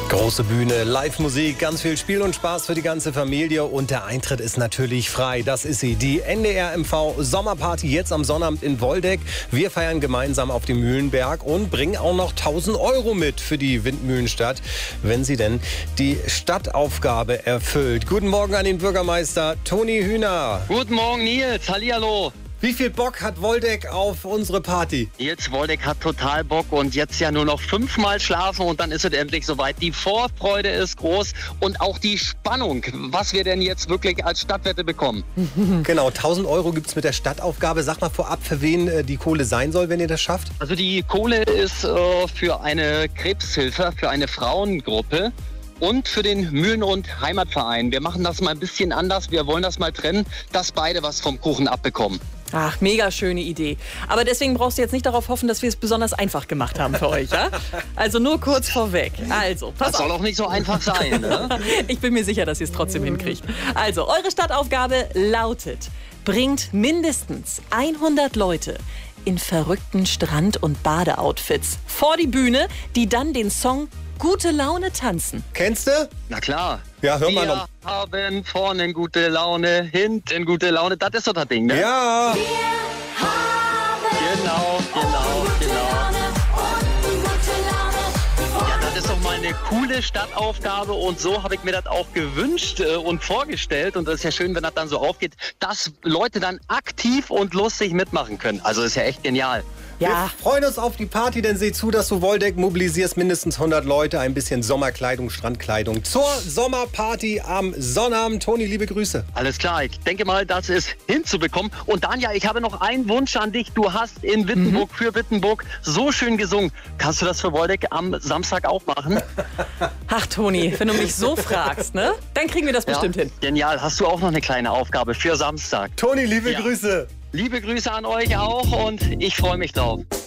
Große Bühne, Live-Musik, ganz viel Spiel und Spaß für die ganze Familie und der Eintritt ist natürlich frei. Das ist sie, die NDR MV Sommerparty jetzt am Sonnabend in Woldeck. Wir feiern gemeinsam auf dem Mühlenberg und bringen auch noch 1.000 € mit für die Windmühlenstadt, wenn sie denn die Stadtaufgabe erfüllt. Guten Morgen an den Bürgermeister Toni Hühner. Guten Morgen, Nils. Hallihallo. Wie viel Bock hat Woldeck auf unsere Party? Nils, Woldeck hat total Bock und jetzt ja nur noch 5-mal schlafen und dann ist es endlich soweit. Die Vorfreude ist groß und auch die Spannung, was wir denn jetzt wirklich als Stadtwette bekommen. Genau, 1.000 € gibt's mit der Stadtaufgabe. Sag mal vorab, für wen die Kohle sein soll, wenn ihr das schafft. Also die Kohle ist für eine Krebshilfe, für eine Frauengruppe. Und für den Mühlen- und Heimatverein. Wir machen das mal ein bisschen anders. Wir wollen das mal trennen, dass beide was vom Kuchen abbekommen. Ach, mega schöne Idee. Aber deswegen brauchst du jetzt nicht darauf hoffen, dass wir es besonders einfach gemacht haben für euch, ja? Also nur kurz vorweg. Also, pass Das soll auch nicht so einfach sein, ne? Ich bin mir sicher, dass ihr es trotzdem hinkriegt. Also, eure Stadtaufgabe lautet: Bringt mindestens 100 Leute in verrückten Strand- und Badeoutfits vor die Bühne, die dann den Song Gute Laune tanzen. Kennst du? Na klar. Ja, hör mal Wir noch. haben vorne gute Laune, hinten gute Laune. Das ist so das Ding, ne? Ja. Genau. Ja, das ist doch mal eine coole Stadtaufgabe und so habe ich mir das auch gewünscht und vorgestellt. Und das ist ja schön, wenn das dann so aufgeht, dass Leute dann aktiv und lustig mitmachen können. Also ist ja echt genial. Ja. Wir freuen uns auf die Party, denn seh zu, dass du Woldeck mobilisierst, mindestens 100 Leute, ein bisschen Sommerkleidung, Strandkleidung zur Sommerparty am Sonnabend. Toni, liebe Grüße. Alles klar, ich denke mal, das ist hinzubekommen. Und Danja, ich habe noch einen Wunsch an dich. Du hast in Wittenburg für Wittenburg so schön gesungen. Kannst du das für Woldeck am Samstag auch machen? Ach, Toni, wenn du mich so fragst, ne? Dann kriegen wir das bestimmt hin. Genial. Hast du auch noch eine kleine Aufgabe für Samstag? Toni, liebe Ja. Grüße. Liebe Grüße an euch auch und ich freue mich drauf.